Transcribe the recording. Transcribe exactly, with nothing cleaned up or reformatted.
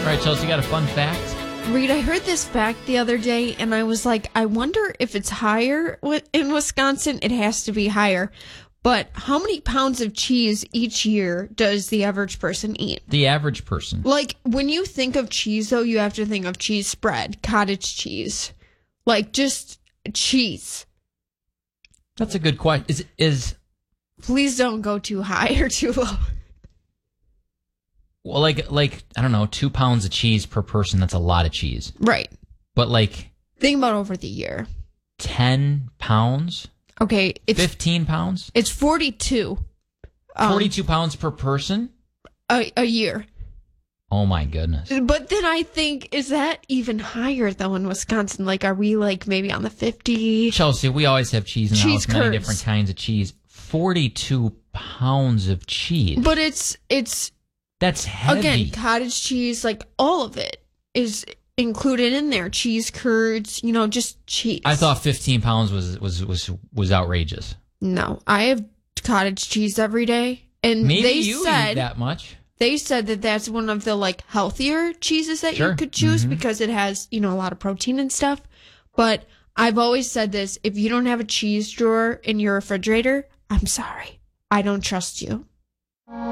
All right, Chelsea, you got a fun fact? Reed, I heard this fact the other day, and I was like, I wonder if it's higher in Wisconsin. It has to be higher. But how many pounds of cheese each year does the average person eat? The average person. Like, when you think of cheese, though, you have to think of cheese spread, cottage cheese. Like, just cheese. That's a good question. Is is Please don't go too high or too low. Well, like, like I don't know, two pounds of cheese per person, that's a lot of cheese. Right. But, like... Think about over the year. ten pounds? Okay. It's, fifteen pounds? It's forty-two. Um, forty-two pounds per person? A, a year. Oh, my goodness. But then I think, is that even higher, though, in Wisconsin? Like, are we, like, maybe on the fifty? Chelsea, we always have cheese in the Cheese house, many curds. different kinds of cheese. forty-two pounds of cheese. But it's, it's... That's heavy. Again, cottage cheese, like, all of it is included in there. Cheese curds, you know, just cheese. I thought fifteen pounds was was was was outrageous. No, I have cottage cheese every day, and Maybe they you said eat that much. They said that that's one of the like healthier cheeses that Sure. you could choose Mm-hmm. because it has, you know, a lot of protein and stuff. But I've always said this: if you don't have a cheese drawer in your refrigerator, I'm sorry, I don't trust you.